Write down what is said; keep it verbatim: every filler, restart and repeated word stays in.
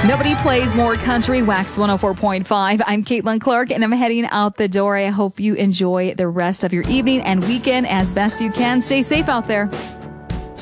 Nobody plays more country. Wax one oh four point five. I'm Caitlin Clark, and I'm heading out the door. I hope you enjoy the rest of your evening and weekend as best you can. Stay safe out there.